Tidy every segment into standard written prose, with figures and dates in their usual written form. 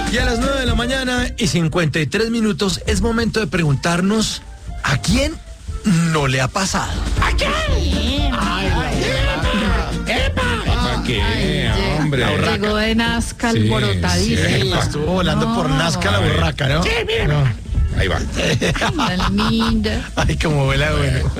Y a las 9 de la mañana y 53 minutos es momento de preguntarnos ¿a quién no le ha pasado? ¿A quién? ¿Para qué, hombre? Llegó de Nazca alborotadísimo. Estuvo volando por Nazca la burraca, ¿no? Sí, mire. No. Ahí va. Tan linda. Ay, como vuela bueno.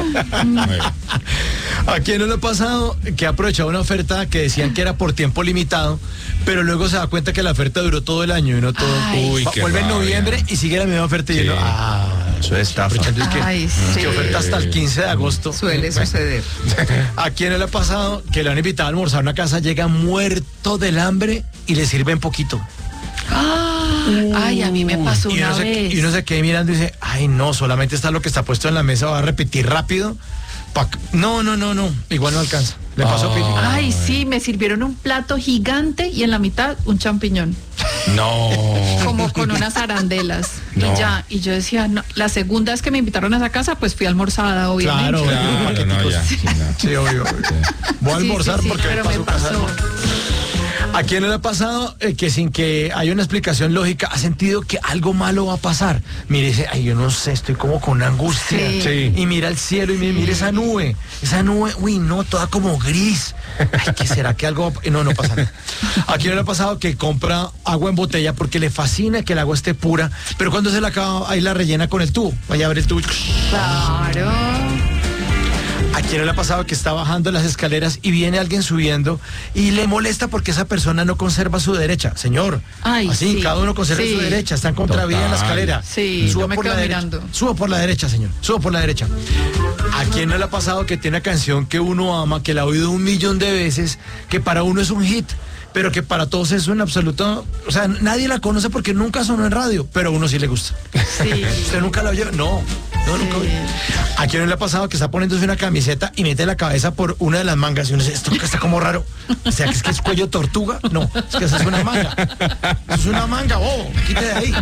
¿A quién no le ha pasado que ha aprovechado una oferta que decían que era por tiempo limitado, pero luego se da cuenta que la oferta duró todo el año y no todo? Ay. Uy, qué Vuelve en rabia. noviembre y sigue la misma oferta y Sí. yo, Eso es estafa. aprovechando es que, Ay, sí. que oferta hasta el 15 de agosto. Suele suceder. ¿A quién no le ha pasado que le han invitado a almorzar a una casa, llega muerto del hambre y le sirven poquito? Ay, a mí me pasó Y una vez. uno se queda mirando y dice, ay no, solamente está lo que está puesto en la mesa, va a repetir rápido. No, igual no alcanza. Le pasó a Pili. Ay, sí, me sirvieron un plato gigante y en la mitad un champiñón. No. Como con unas arandelas. No. Y ya, y yo decía, no, la segunda vez que me invitaron a esa casa, pues fui almorzada, obviamente. Claro. No, ya. Sí, no. Sí, obvio. Voy a Sí, almorzar sí, porque pero me me pasó casa. pasó. ¿A quién no le ha pasado que sin que haya una explicación lógica ha sentido que algo malo va a pasar? Mire, dice, ay, yo no sé, estoy como con una angustia. Sí. Sí. Y mira el cielo y mira esa nube, uy, no, toda como gris. Ay, ¿qué será que algo? No pasa nada. ¿A quién no le ha pasado que compra agua en botella porque le fascina que el agua esté pura, pero cuando se la acaba, ahí la rellena con el tubo? Vaya a ver el tubo. Claro. ¿A quién no le ha pasado que está bajando las escaleras y viene alguien subiendo y le molesta porque esa persona no conserva su derecha? Señor, Ay, así, sí, cada uno conserva sí. su derecha, está en contravía en la Total. escalera. Sí, yo me por quedo la derecha. mirando. Suba por la derecha, señor, suba por la derecha. ¿A quién no le ha pasado que tiene una canción que uno ama, que la ha oído 1.000.000 de veces, que para uno es un hit, pero que para todos es un absoluto, o sea, nadie la conoce porque nunca sonó en radio, pero a uno sí le gusta? Sí. ¿Usted nunca la oyó? No, nunca oyó. ¿A quién no le ha pasado que está poniéndose una camiseta y mete la cabeza por una de las mangas y uno dice, esto que está como raro? O sea, que es cuello tortuga. No, es que esa es una manga. Eso es una manga, bobo, quite de ahí.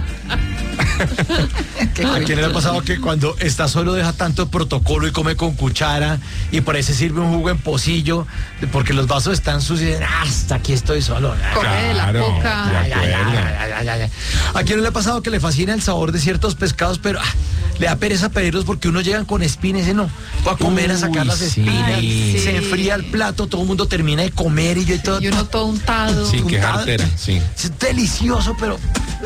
¿A quién le ha pasado que cuando está solo deja tanto protocolo y come con cuchara y por ahí se sirve un jugo en pocillo porque los vasos están sucios y dicen, hasta aquí estoy solo? Coge de la Claro, boca. de acuerdo. ¿A quién no le ha pasado que le fascina el sabor de ciertos pescados, pero le da pereza pedirlos porque uno llegan con espinas y dice, no, voy a comer a sacar Uy, las sí. espinas, Ay, sí. se enfría el plato, todo el mundo termina de comer y yo y todo. Y uno todo untado. Sí, qué Untado. jartera, sí. Es delicioso, pero...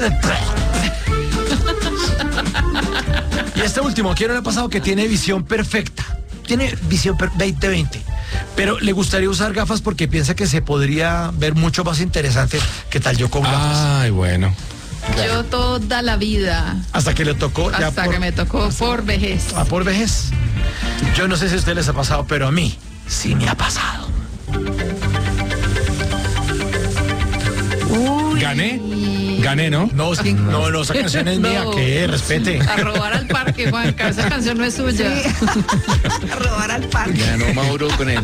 Y este último, ¿a quién no le ha pasado que tiene visión perfecta? Tiene visión 20/20, pero le gustaría usar gafas porque piensa que se podría ver mucho más interesante que tal yo con gafas. Ay, bueno. Yo toda la vida. Hasta que le tocó ya Hasta que me tocó por vejez. por vejez. Yo no sé si a ustedes les ha pasado, pero a mí sí me ha pasado. Uy. Gané, ¿no? No, esa canción es mía, No. que respete. A robar al parque, Juanca. Esa canción no es suya. A robar al parque. Ganó Mauro con el...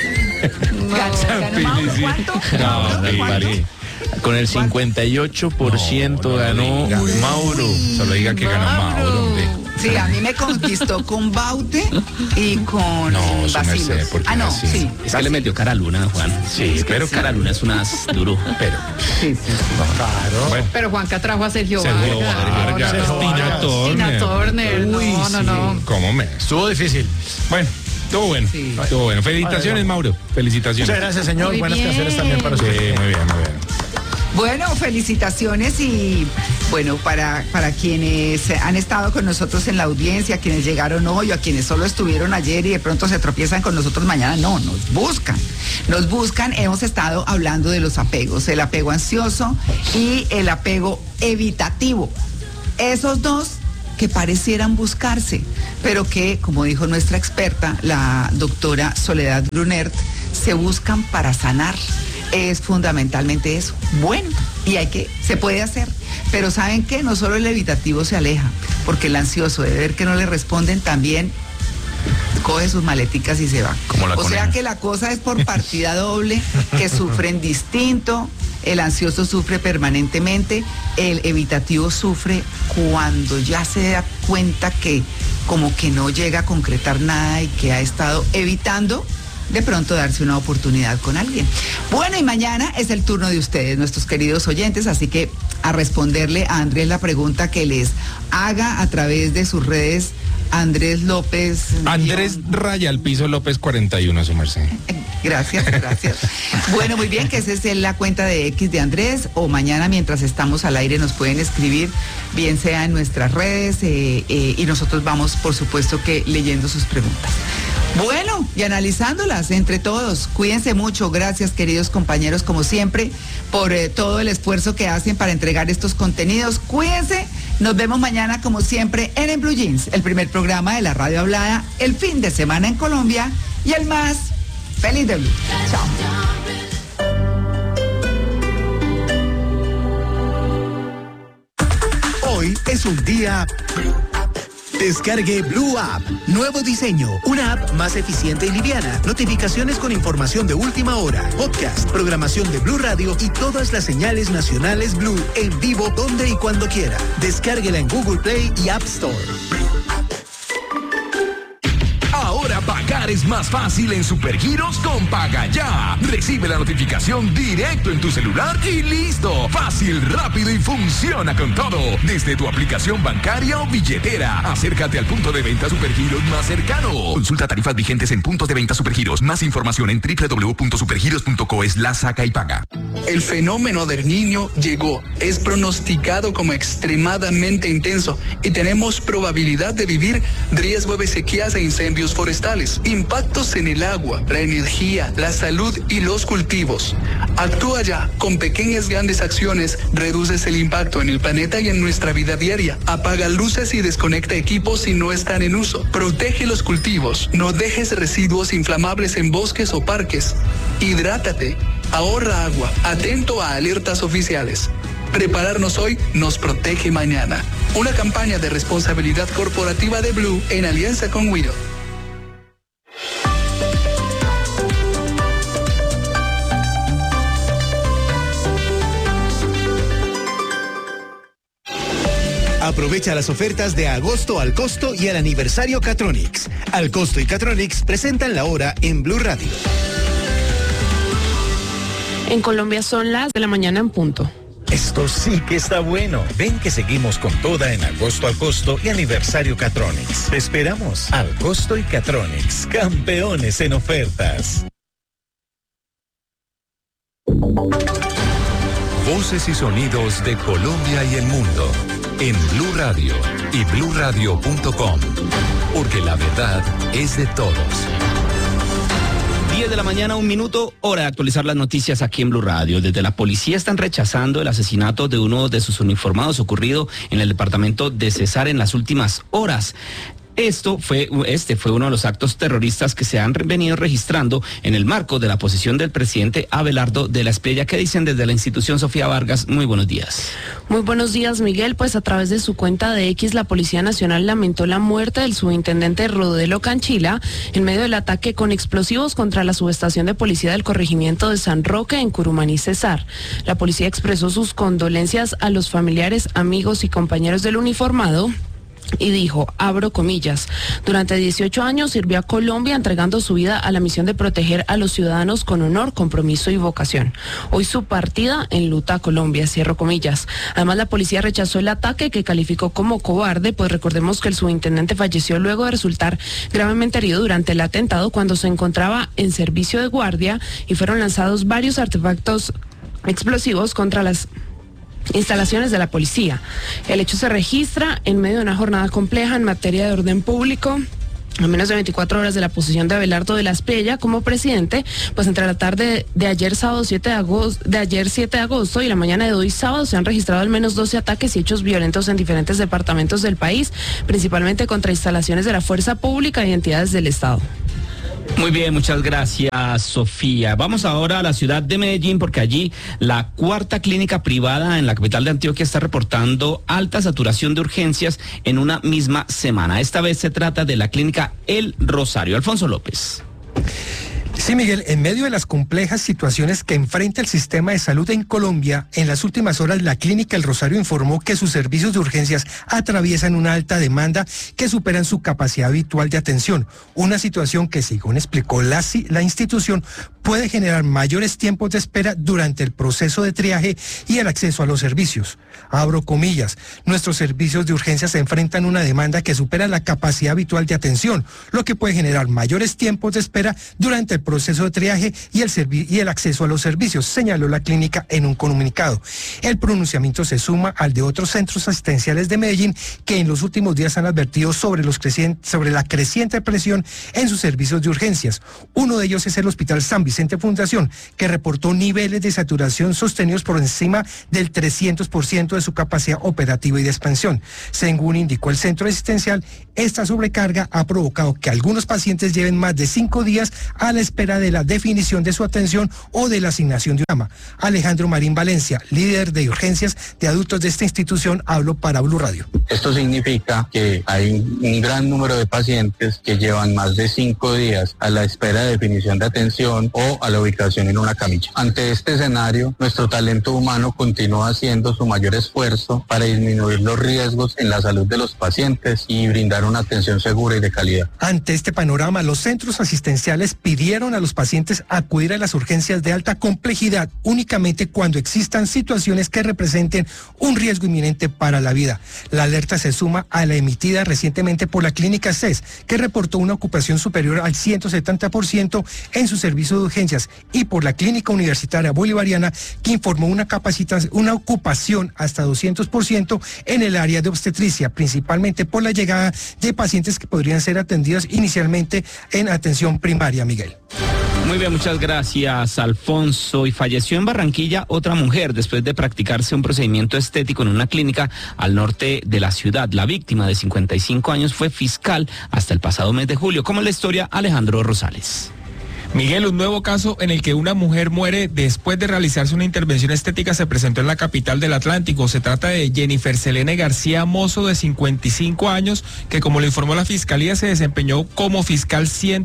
¿Ganó Mauro Sí. cuánto? No, ¿Mauro sí, cuánto? vale. Con el 58% ganó Mauro. Solo diga que ganó Mauro, hombre. Sí, a mí me conquistó con Baute y con No, su Bacilos. merced, ¿por qué Ah, no, así? sí. Es que le metió cara a Luna, Juan. Sí, Es que pero cara a Luna es una duro. Pero, Sí, sí. Claro. bueno. Pero Juanca trajo a Sergio Sergio Vargas, No, Tina no. Turner. Tina Turner. Uy, No. ¿Cómo me? Estuvo difícil. Bueno, estuvo bueno. Sí. Estuvo bueno. Felicitaciones, Mauro. Felicitaciones. Muchas gracias, señor. Muy Buenas bien. canciones también para Sí, usted. muy bien, muy bien. Bueno, felicitaciones y bueno, para quienes han estado con nosotros en la audiencia, quienes llegaron hoy o a quienes solo estuvieron ayer y de pronto se tropiezan con nosotros mañana, no, nos buscan, hemos estado hablando de los apegos, el apego ansioso y el apego evitativo. Esos dos que parecieran buscarse, pero que, como dijo nuestra experta, la doctora Soledad Brunert, se buscan para sanar. Es fundamentalmente eso. Bueno, y se puede hacer. Pero ¿saben qué? No solo el evitativo se aleja, porque el ansioso de ver que no le responden también coge sus maleticas y se va. Como la O sea coneja. que la cosa es por partida doble, que sufren distinto. El ansioso sufre permanentemente, el evitativo sufre cuando ya se da cuenta que como que no llega a concretar nada y que ha estado evitando de pronto darse una oportunidad con alguien. Bueno, y mañana es el turno de ustedes, nuestros queridos oyentes, así que a responderle a Andrés la pregunta que les haga a través de sus redes. Andrés López. Andrés Raya al piso López 41, su merced. Gracias. Bueno, muy bien, que esa es la cuenta de X de Andrés, o mañana mientras estamos al aire nos pueden escribir, bien sea en nuestras redes, y nosotros vamos, por supuesto, que leyendo sus preguntas. Bueno, y analizándolas entre todos. Cuídense mucho. Gracias, queridos compañeros, como siempre, por todo el esfuerzo que hacen para entregar estos contenidos. Cuídense. Nos vemos mañana, como siempre, en Blue Jeans, el primer programa de la radio hablada, el fin de semana en Colombia y el más feliz de Blue. Chao. Hoy es un día... Descargue Blue App. Nuevo diseño. Una app más eficiente y liviana. Notificaciones con información de última hora. Podcast, programación de Blue Radio y todas las señales nacionales Blue en vivo donde y cuando quiera. Descárguela en Google Play y App Store. Ahora pagar es más fácil en Supergiros con Paga Ya. Recibe la notificación directo en tu celular y listo. Fácil, rápido y funciona con todo. Desde tu aplicación bancaria o billetera. Acércate al punto de venta Supergiros más cercano. Consulta tarifas vigentes en puntos de venta Supergiros. Más información en www.supergiros.co/saca y paga. El fenómeno del Niño llegó. Es pronosticado como extremadamente intenso y tenemos probabilidad de vivir riesgo de sequías e incendios forestales, impactos en el agua, la energía, la salud y los cultivos. Actúa ya. Con pequeñas grandes acciones reduces el impacto en el planeta y en nuestra vida diaria. Apaga luces y desconecta equipos si no están en uso. Protege los cultivos. No dejes residuos inflamables en bosques o parques. Hidrátate. Ahorra agua. Atento a alertas oficiales. Prepararnos hoy nos protege mañana. Una campaña de responsabilidad corporativa de Blue en alianza con Widow. Aprovecha las ofertas de agosto al costo y el aniversario Catronics. Al costo y Catronics presentan la hora en Blue Radio. En Colombia son las de la mañana en punto. Esto sí que está bueno. Ven que seguimos con toda en agosto al costo y aniversario Catronics. Te esperamos. Al costo y Catronics, campeones en ofertas. Voces y sonidos de Colombia y el mundo en Blue Radio y bluradio.com, porque la verdad es de todos. 10 de la mañana, 1 minuto, hora de actualizar las noticias aquí en Blue Radio. Desde la policía están rechazando el asesinato de uno de sus uniformados ocurrido en el departamento de Cesar en las últimas horas. Este fue uno de los actos terroristas que se han venido registrando en el marco de la posesión del presidente Abelardo de la Espriella. ¿Qué dicen desde la institución? Sofía Vargas, muy buenos días. Muy buenos días, Miguel. Pues a través de su cuenta de X, la Policía Nacional lamentó la muerte del subintendente Rodelo Canchila en medio del ataque con explosivos contra la subestación de policía del corregimiento de San Roque en Curumaní, Cesar. La policía expresó sus condolencias a los familiares, amigos y compañeros del uniformado. Y dijo, abro comillas, durante 18 años sirvió a Colombia entregando su vida a la misión de proteger a los ciudadanos con honor, compromiso y vocación. Hoy su partida enluta a Colombia, cierro comillas. Además, la policía rechazó el ataque que calificó como cobarde, pues recordemos que el subintendente falleció luego de resultar gravemente herido durante el atentado cuando se encontraba en servicio de guardia y fueron lanzados varios artefactos explosivos contra las instalaciones de la policía. El hecho se registra en medio de una jornada compleja en materia de orden público. A menos de 24 horas de la posesión de Abelardo de la Espriella como presidente, pues entre la tarde de ayer sábado 7 de agosto y la mañana de hoy sábado se han registrado al menos 12 ataques y hechos violentos en diferentes departamentos del país, principalmente contra instalaciones de la fuerza pública y entidades del Estado. Muy bien, muchas gracias, Sofía. Vamos ahora a la ciudad de Medellín, porque allí la cuarta clínica privada en la capital de Antioquia está reportando alta saturación de urgencias en una misma semana. Esta vez se trata de la clínica El Rosario. Alfonso López. Sí, Miguel, en medio de las complejas situaciones que enfrenta el sistema de salud en Colombia, en las últimas horas la Clínica El Rosario informó que sus servicios de urgencias atraviesan una alta demanda que superan su capacidad habitual de atención, una situación que, según explicó la institución, puede generar mayores tiempos de espera durante el proceso de triaje y el acceso a los servicios. Abro comillas, nuestros servicios de urgencias se enfrentan a una demanda que supera la capacidad habitual de atención, lo que puede generar mayores tiempos de espera durante el proceso de triaje y el acceso a los servicios, señaló la clínica en un comunicado. El pronunciamiento se suma al de otros centros asistenciales de Medellín que en los últimos días han advertido sobre la creciente presión en sus servicios de urgencias. Uno de ellos es el Hospital San Vicente Fundación, que reportó niveles de saturación sostenidos por encima del 300% de su capacidad operativa y de expansión. Según indicó el centro asistencial, esta sobrecarga ha provocado que algunos pacientes lleven más de 5 días a la espera de la definición de su atención o de la asignación de una cama. Alejandro Marín Valencia, líder de urgencias de adultos de esta institución, habló para Blue Radio. Esto significa que hay un gran número de pacientes que llevan más de 5 días a la espera de definición de atención o a la ubicación en una camilla. Ante este escenario, nuestro talento humano continúa haciendo su mayor esfuerzo para disminuir los riesgos en la salud de los pacientes y brindar una atención segura y de calidad. Ante este panorama, los centros asistenciales pidieron a los pacientes acudir a las urgencias de alta complejidad únicamente cuando existan situaciones que representen un riesgo inminente para la vida. La alerta se suma a la emitida recientemente por la Clínica CES, que reportó una ocupación superior al 170% en su servicio de urgencias, y por la Clínica Universitaria Bolivariana, que informó una ocupación hasta 200% en el área de obstetricia, principalmente por la llegada de pacientes que podrían ser atendidos inicialmente en atención primaria, Miguel. Muy bien, muchas gracias, Alfonso. Y falleció en Barranquilla otra mujer después de practicarse un procedimiento estético en una clínica al norte de la ciudad. La víctima, de 55 años, fue fiscal hasta el pasado mes de julio. ¿Cómo es la historia? Alejandro Rosales. Miguel, un nuevo caso en el que una mujer muere después de realizarse una intervención estética se presentó en la capital del Atlántico. Se trata de Jennifer Selene García Mozo, de 55 años, que, como le informó la Fiscalía, se desempeñó como fiscal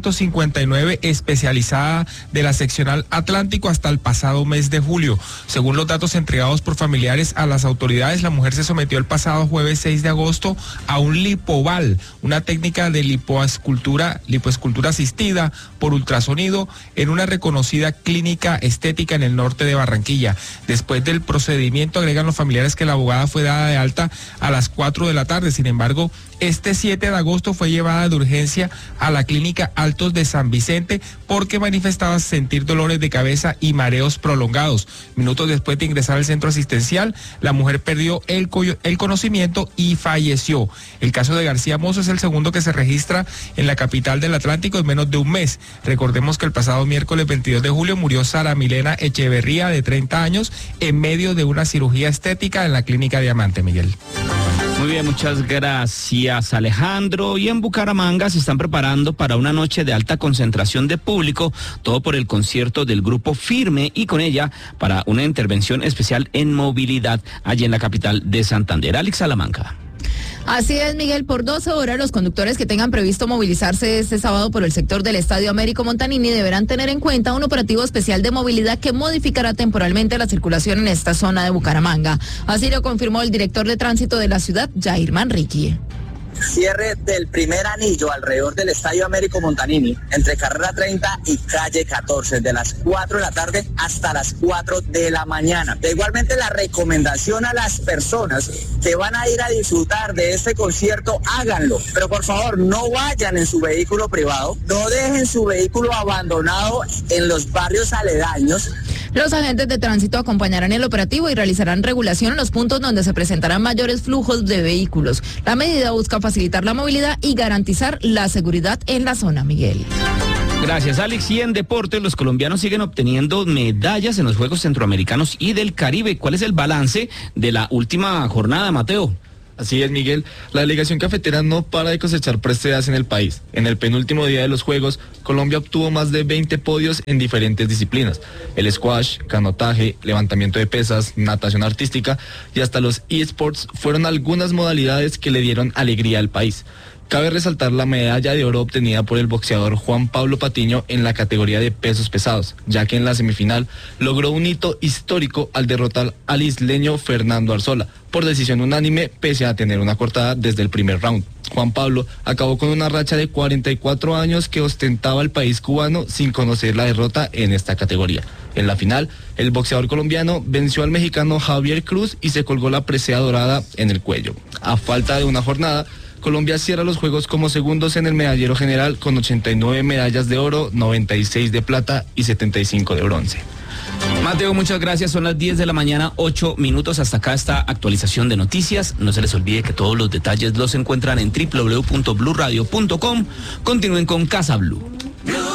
159 especializada de la seccional Atlántico hasta el pasado mes de julio. Según los datos entregados por familiares a las autoridades, la mujer se sometió el pasado jueves 6 de agosto a un lipoval, una técnica de lipoescultura asistida por ultrasonido, en una reconocida clínica estética en el norte de Barranquilla. Después del procedimiento, agregan los familiares que la abogada fue dada de alta a las 4 de la tarde. Sin embargo, este 7 de agosto fue llevada de urgencia a la clínica Altos de San Vicente porque manifestaba sentir dolores de cabeza y mareos prolongados. Minutos después de ingresar al centro asistencial, la mujer perdió el conocimiento y falleció. El caso de García Mozo es el segundo que se registra en la capital del Atlántico en menos de un mes. Recordemos que el pasado miércoles 22 de julio murió Sara Milena Echeverría, de 30 años, en medio de una cirugía estética en la clínica Diamante, Miguel. Muy bien, muchas gracias, Alejandro. Y en Bucaramanga se están preparando para una noche de alta concentración de público, todo por el concierto del grupo Firme, y con ella para una intervención especial en movilidad allí en la capital de Santander. Alex Salamanca. Así es, Miguel, por 12 horas los conductores que tengan previsto movilizarse este sábado por el sector del Estadio Américo Montanini deberán tener en cuenta un operativo especial de movilidad que modificará temporalmente la circulación en esta zona de Bucaramanga. Así lo confirmó el director de tránsito de la ciudad, Jair Manrique. Cierre del primer anillo alrededor del Estadio Américo Montanini, entre carrera 30 y calle 14, de las 4 de la tarde hasta las 4 de la mañana. Igualmente, la recomendación a las personas que van a ir a disfrutar de este concierto, háganlo, pero por favor no vayan en su vehículo privado, no dejen su vehículo abandonado en los barrios aledaños. Los agentes de tránsito acompañarán el operativo y realizarán regulación en los puntos donde se presentarán mayores flujos de vehículos. La medida busca facilitar la movilidad y garantizar la seguridad en la zona, Miguel. Gracias, Alex. Y en deporte, los colombianos siguen obteniendo medallas en los Juegos Centroamericanos y del Caribe. ¿Cuál es el balance de la última jornada, Mateo? Así es, Miguel. La delegación cafetera no para de cosechar preseas en el país. En el penúltimo día de los Juegos, Colombia obtuvo más de 20 podios en diferentes disciplinas. El squash, canotaje, levantamiento de pesas, natación artística y hasta los eSports fueron algunas modalidades que le dieron alegría al país. Cabe resaltar la medalla de oro obtenida por el boxeador Juan Pablo Patiño en la categoría de pesos pesados, ya que en la semifinal logró un hito histórico al derrotar al isleño Fernando Arzola por decisión unánime pese a tener una cortada desde el primer round. Juan Pablo acabó con una racha de 44 años que ostentaba el país cubano sin conocer la derrota en esta categoría. En la final, el boxeador colombiano venció al mexicano Javier Cruz y se colgó la presea dorada en el cuello. A falta de una jornada, Colombia cierra los Juegos como segundos en el medallero general con 89 medallas de oro, 96 de plata y 75 de bronce. Mateo, muchas gracias. Son las 10 de la mañana, 8 minutos. Hasta acá esta actualización de noticias. No se les olvide que todos los detalles los encuentran en www.bluradio.com. Continúen con Casa Blue.